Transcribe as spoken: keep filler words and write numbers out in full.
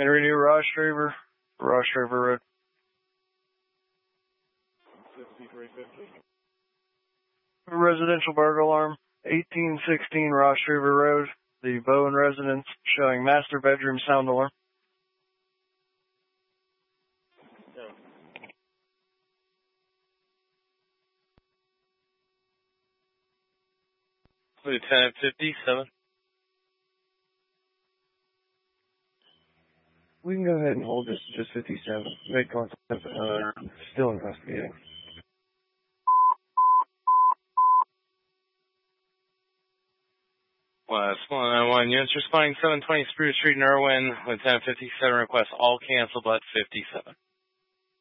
Henry New Ross River, Ross River Road. fifty-three fifty. Residential burglar alarm, eighteen sixteen Ross River Road, the Bowen residence, showing master bedroom sound alarm. Yeah. Lieutenant fifty-seven. We can go ahead and hold this just fifty-seven. Made contact, uh, still investigating. West one nine one, units responding seven twenty Spruce Street in Irwin. Lieutenant fifty-seven requests all cancel but fifty-seven.